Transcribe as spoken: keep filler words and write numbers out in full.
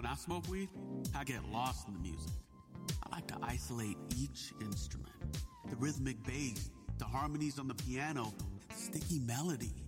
I smoke weed, I get lost in the music. I like to isolate each instrument. The rhythmic bass, the harmonies on the piano, the sticky melody.